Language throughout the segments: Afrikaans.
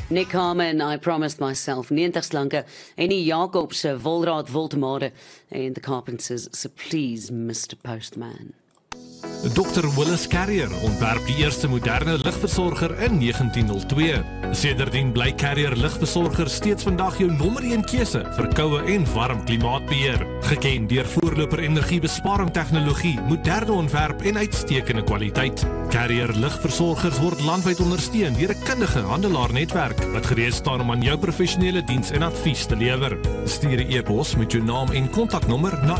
Nick Harmon, I Promised Myself, 90 slanke, en die Jacobse, Wolraad Woltemade, en the Carpenters, So Please Mr. Postman. Dr. Willis Carrier ontwerp die eerste moderne ligversorger in 1902. Sedertdien bly Carrier ligversorger steeds vandag jou nommer 1 keuse vir koue en warm klimaatbeheer. Geken deur voorloper energiebesparing tegnologie, moderne ontwerp en uitstekende kwaliteit. Carrier ligversorgers word landwyd ondersteun deur 'n kundige handelaarnetwerk wat gereed staan om aan jou professionele diens en advies te lewer. Stuur 'n e-pos met jou naam en kontaknommer na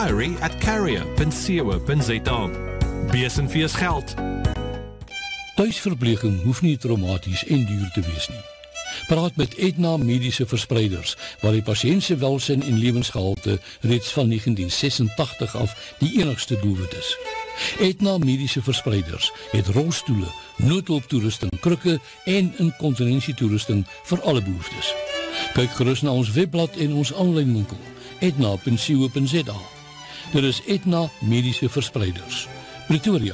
inquiry@carrier.co.za. Besenfees geld. Tuisverpleging hoef nie traumaties en duur te wees nie. Praat met Aetna Mediese Verspreiders, waar die pasiënt se welsyn en lewensgehalte reeds van 1986 af die enigste doelwit is. Aetna Mediese Verspreiders het rolstoele, noodhulptoerusting, krukke en inkontinensietoerusting vir alle behoeftes. Kyk gerus na ons webblad en ons aanlyn winkel, etna.co.za. Dit is Aetna Mediese Verspreiders. Pretoria,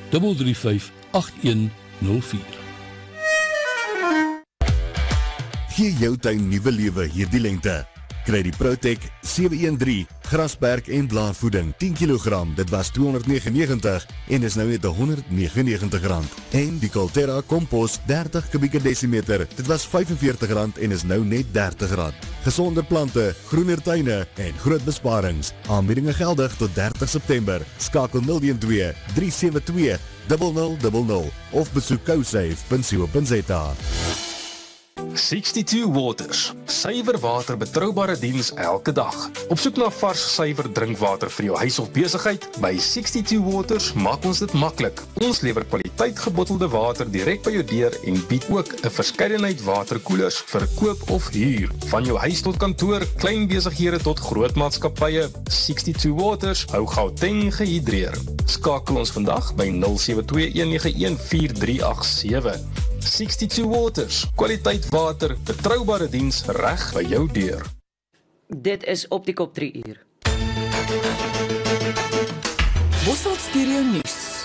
335-8104. Gee jou tuin nuwe lewe hierdie lente. Kry die Protec 713 grasperk en blaarvoeding 10 kg. Dit was R299 en is nou net R199. En die Colterra kompos 30 kubieke desimeter. Dit was R45 en is nou net R30. Gesonde plante, groener tuine en groot besparings. Aanbiedinge geldig tot 30 September. Skakel 012 372 0000 of besoek cosafe.co.za. 62 Waters, suiwer water betroubare diens elke dag. Op soek na vars suiwer drinkwater vir jou huis of besigheid? By 62 Waters maak ons dit maklik. Ons lewer kwaliteit gebottelde water direk by jou deur en bied ook 'n verskeidenheid waterkoelers vir koop of huur. Van jou huis tot kantoor, klein besighede tot groot maatskappye, 62 Waters hou Gauteng gehidreer. Skakel ons vandag by 0721914387. 62 Waters, kwaliteit water, betroubare diens reg by jou deur. Dit is op die kop 3 uur. Bosveld Stereo Nuus.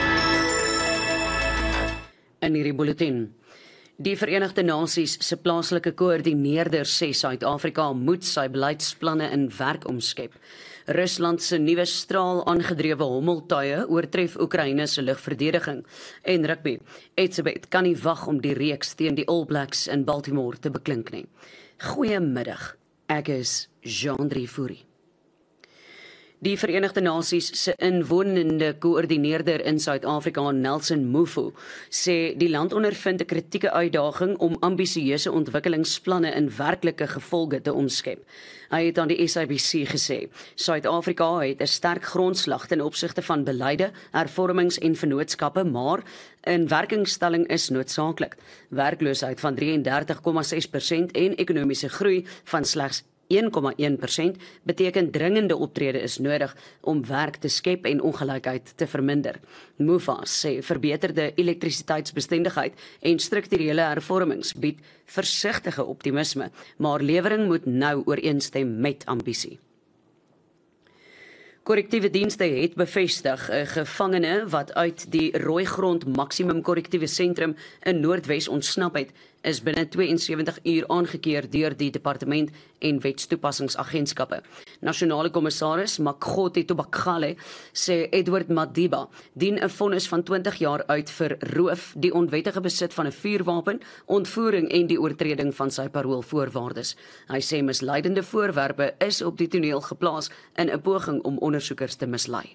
In hierdie bulletin. Die Verenigde Nasies se plaaslike koördineerder sê Suid-Afrika moet sy beleidsplanne in werk omskep. Rusland se nuwe straal aangedrewe hommeltuie oortref Oekraïne se lugverdediging. En rugby, Etzebeth kan nie wag om die reeks teen die All Blacks in Baltimore te beklink nie. Goeiemiddag, ek is Jean-Drie Fourie. Die Verenigde Nasies se inwonende koördineerder in Suid-Afrika, Nelson Mufo, sê die land ondervind 'n kritieke uitdaging om ambisieuse ontwikkelingsplanne in werklike gevolge te omskep. Hy het aan die SABC gesê, Suid-Afrika het 'n sterk grondslag ten opsigte van beleide, hervormings en vennootskappe, maar 'n werkingstelling is noodsaaklik. Werkloosheid van 33,6% en ekonomiese groei van slegs 1,1% beteken dringende optrede is nodig om werk te skep en ongelykheid te verminder. Mufa sê verbeterde elektrisiteitsbestendigheid en strukturele hervormings bied versigtige optimisme, maar lewering moet nou ooreenstem met ambisie. Korrektiewe dienste het bevestig 'n gevangene wat uit die Rooigrond Maksimum Korrektiewe Sentrum in Noordwes ontsnap het, is binne 72 uur aangekeer deur die departement en wetstoepassingsagentskappe. Nasionale kommissaris Makgothi Tobakgale sê Edward Madiba dien 'n vonnis van 20 jaar uit vir roof, die onwettige besit van 'n vuurwapen, ontvoering en die oortreding van sy paroolvoorwaardes. Hy sê misleidende voorwerpe is op die toneel geplaas in 'n poging om ondersoekers te mislei.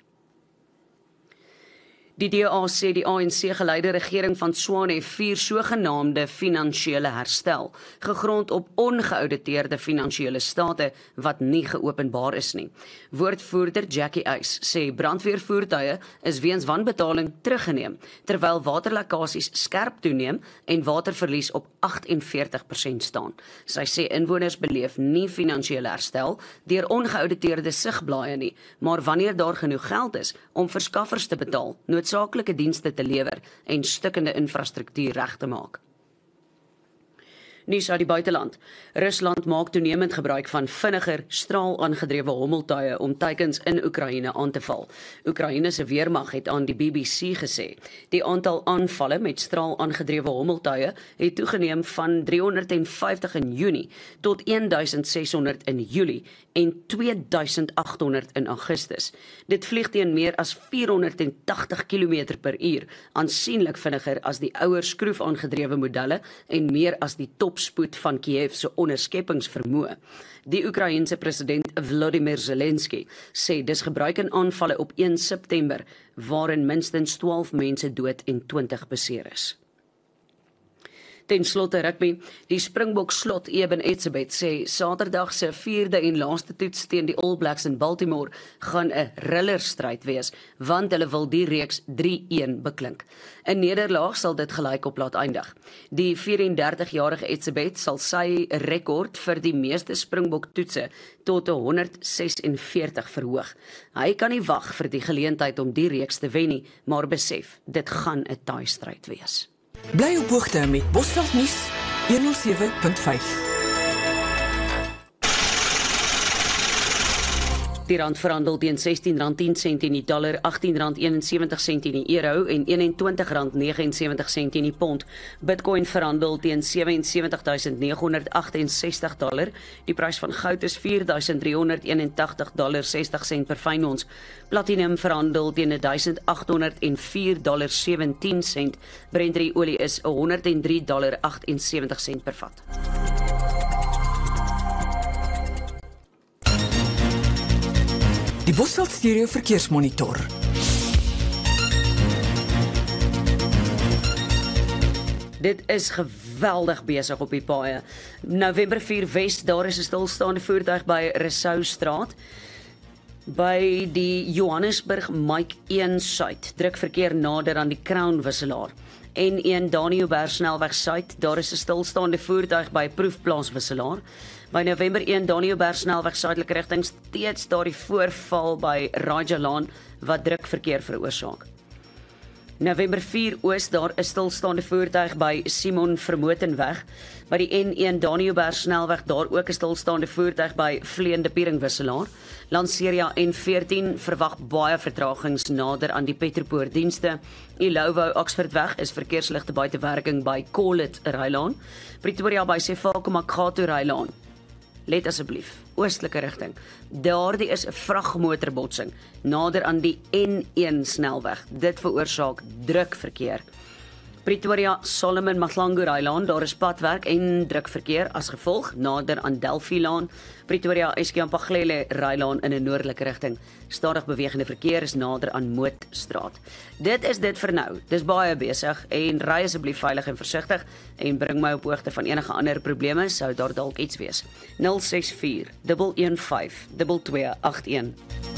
Die DA sê die ANC-geleide regering van Tshwane vier sogenaamde finansiële herstel, gegrond op ongeauditeerde finansiële state wat nie geopenbaar is nie. Woordvoerder Jackie Uys sê brandweervoertuie is weens wanbetaling teruggeneem, terwyl waterlekkasies skerp toeneem en waterverlies op 48% staan. Sy sê inwoners beleef nie finansiële herstel deur ongeauditeerde sigblaaie nie, maar wanneer daar genoeg geld is om verskaffers te betaal, noodsaaklike dienste te lewer en stukkende infrastruktuur reg te maak. Nuus uit die buiteland. Rusland maak toenemend gebruik van vinniger, straalaangedrewe hommeltuie om teikens in Oekraïne aan te val. Oekraïne se weermag het aan die BBC gesê, die aantal aanvalle met straalaangedrewe hommeltuie het toegeneem van 350 in Junie tot 1600 in Julie en 2800 in Augustus. Dit vlieg teen meer as 480 km per uur, aansienlik vinniger as die ouer skroefaangedrewe modelle en meer as die topspoed van Kiev se onderskeppingsvermoë. Die Oekraïense president Volodymyr Zelensky sê dis gebruik in aanvalle op 1 September, waarin minstens 12 mense dood en 20 beseer is. Ten slotte rugby, die Springbok slot Eben Etzebeth sê Saterdag se 4de en laaste toets teen die All Blacks in Baltimore gaan 'n rillerstryd wees, want hulle wil die reeks 3-1 beklink. 'n Nederlaag sal dit gelyk op laat eindig. Die 34-jarige Etzebeth sal sy rekord vir die meeste Springbok toetse tot 146 verhoog. Hy kan nie wag vir die geleentheid om die reeks te wen nie, maar besef, dit gaan 'n taai stryd wees. Bly op hoogte met Bosveld Nuus 107.5. Die rand verhandel teen R16.10 in die dollar, R18.71 in die euro en R21.79 in die pond. Bitcoin verhandel teen $77,968. Die prys van goud is $4,381.60 per fyn ons. Platinum verhandel teen $1,804.17. Brent olie is $103.78 per vat. Die Bosveld Stereo Verkeersmonitor. Dit is geweldig besig op die paaie. November 4 Wes, daar is 'n stilstaande voertuig by Rousseaustraat. By die Johannesburg Mike 1 Suid, druk verkeer nader aan die Crown wisselaar. N1 Daniëlberg snelweg Suid, daar is 'n stilstaande voertuig by Proefplaas wisselaar. By November 1 Daniëlberg snelweg suidelike rigting steeds daardie voorval by Rajalaan wat druk verkeer veroorsaak. November 4 Oos, daar is stilstaande voertuig by Simon Vermotenweg. By die N1 Daniëlberg snelweg, daar ook 'n stilstaande voertuig by Vleende Piering wisselaar. Lanseria N14 verwag baie vertragings nader aan die Petropoort dienste. Ilovo Oxfordweg is verkeersligte buite werking by Collet Rylaan. Pretoria by Sefako Makgato Rylaan. Let asseblief, oostelike rigting. Daardie is 'n vragmotorbotsing nader aan die N1 snelweg. Dit veroorsaak druk verkeer. Pretoria Solomon Mahlangu Rylaan, daar is padwerk en druk verkeer as gevolg nader aan Delphilaan. Pretoria Eskiampaglele Rylaan in 'n noordelike rigting. Stadig bewegende verkeer is nader aan Mootstraat. Dit is dit vir nou. Dis baie besig en ry asseblief veilig en versigtig en bring my op hoogte van enige ander probleme sou daar dalk iets wees. 064 115 2281.